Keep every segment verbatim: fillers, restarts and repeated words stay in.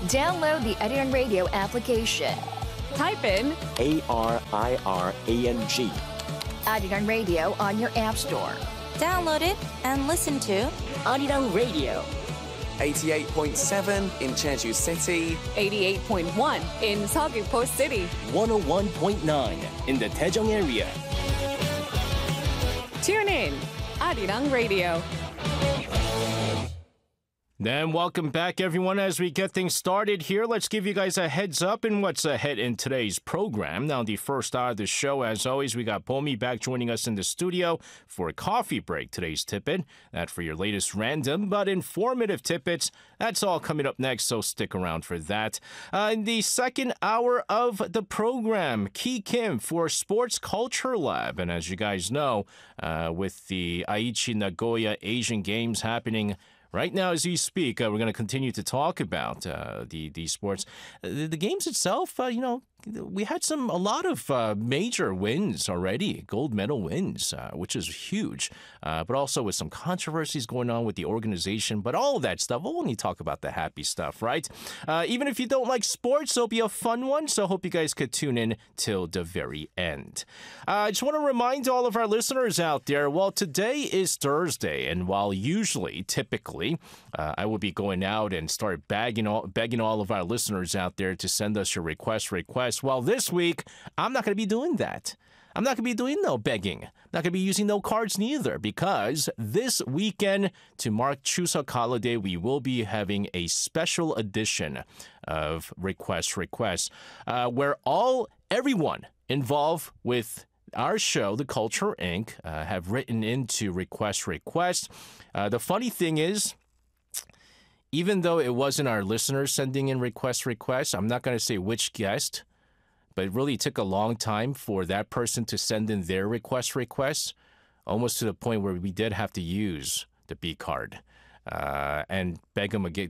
Download the Arirang Radio application. Type in A R I R A N G. Arirang Radio on your app store. Download it and listen to Arirang Radio. eighty-eight point seven in Jeju City. eighty-eight point one in Seogwipo City. one oh one point nine in the Daejeong area. Tune in, Arirang Radio. Then welcome back, everyone. As we get things started here, let's give you guys a heads up in what's ahead in today's program. Now, the first hour of the show, as always, we got Bomi back joining us in the studio for a coffee break. Today's tidbit, that for your latest random but informative tidbits. That's all coming up next, so stick around for that. Uh, in the second hour of the program, Ki Kim for Sports Culture Lab. And as you guys know, uh, with the Aichi Nagoya Asian Games happening right now, as we speak, uh, we're going to continue to talk about uh, the the sports, uh, the, the games itself. Uh, you know, we had some a lot of uh, major wins already, gold medal wins, uh, which is huge. Uh, but also with some controversies going on with the organization. But all of that stuff, we'll only talk about the happy stuff, right? Uh, even if you don't like sports, it'll be a fun one. So I hope you guys could tune in till the very end. Uh, I just want to remind all of our listeners out there. Well, today is Thursday, and while usually, typically, Uh, I will be going out and start begging all, begging all of our listeners out there to send us your request requests. Well, this week, I'm not going to be doing that. I'm not going to be doing no begging. I'm not going to be using no cards neither, because this weekend, to mark Chuseok holiday, we will be having a special edition of Request Requests, uh, where all, everyone involved with our show, The Culture Incorporated, uh, have written into Request Requests. Uh, the funny thing is, even though it wasn't our listeners sending in request requests, I'm not going to say which guest, but it really took a long time for that person to send in their request requests, almost to the point where we did have to use the B card uh, and beg them again,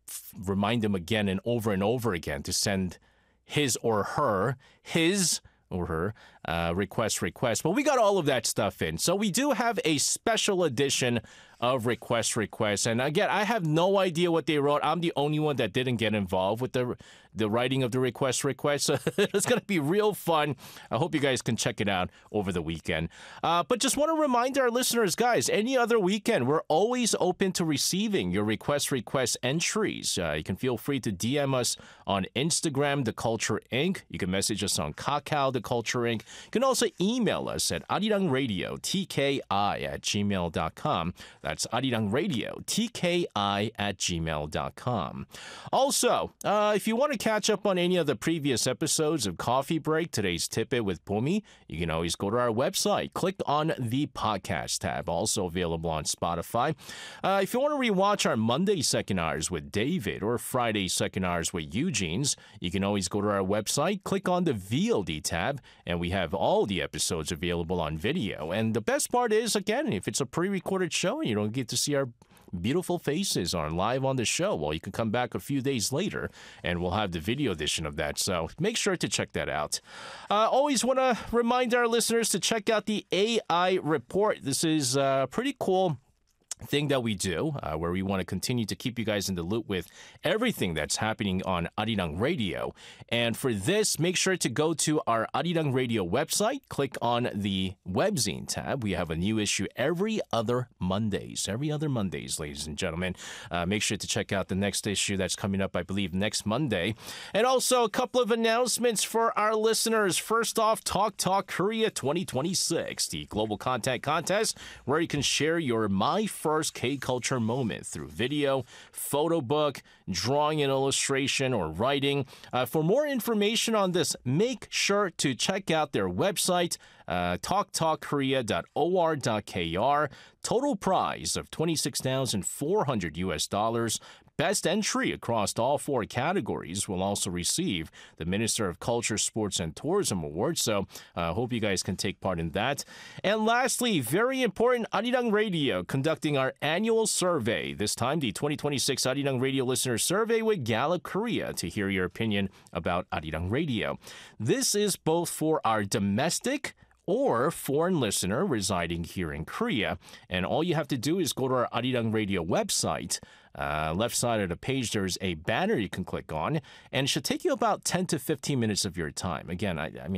remind them again and over and over again to send his or her, his or her uh, request request. But we got all of that stuff in. So we do have a special edition of Request Requests. And again, I have no idea what they wrote. I'm the only one that didn't get involved with the the writing of the Request Requests. So it's going to be real fun. I hope you guys can check it out over the weekend. Uh, but just want to remind our listeners, guys, any other weekend, we're always open to receiving your Request Request entries. Uh, you can feel free to D M us on Instagram, The Culture Incorporated. You can message us on Kakao, The Culture Incorporated. You can also email us at arirangradio, T K I at gmail dot com. That's arirangradio, T K I at gmail dot com. Also, uh, if you want to catch up on any of the previous episodes of Coffee Break, today's Tidbit with Bomi, you can always go to our website. Click on the podcast tab, also available on Spotify. Uh, if you want to rewatch our Monday second hours with David or Friday second hours with Eugene's, you can always go to our website, click on the V O D tab, and we have all the episodes available on video. And the best part is, again, if it's a pre-recorded show and you don't get to see our beautiful faces on live on the show, well, you can come back a few days later and we'll have the video edition of that. So make sure to check that out. Uh, always want to remind our listeners to check out the A I report. This is uh, pretty cool thing that we do, uh, where we want to continue to keep you guys in the loop with everything that's happening on Arirang Radio. And for this, make sure to go to our Arirang Radio website, click on the webzine tab. We have a new issue every other Mondays, every other Mondays, ladies and gentlemen. Uh, make sure to check out the next issue that's coming up, I believe, next Monday. And also a couple of announcements for our listeners. First off, Talk Talk Korea twenty twenty-six, the global content contest where you can share your My First First K-Culture moment through video, photo book, drawing and illustration, or writing. Uh, for more information on this, make sure to check out their website, uh, talk talk korea dot o r dot k r. Total prize of twenty-six thousand four hundred U S dollars. Best entry across all four categories will also receive the Minister of Culture, Sports, and Tourism Award. So I uh, hope you guys can take part in that. And lastly, very important, Arirang Radio conducting our annual survey. This time, the twenty twenty-six Arirang Radio Listener Survey with Gallup Korea to hear your opinion about Arirang Radio. This is both for our domestic or foreign listener residing here in Korea. And all you have to do is go to our Arirang Radio website, Uh, left side of the page, there's a banner you can click on, and it should take you about ten to fifteen minutes of your time. Again, I, I mean,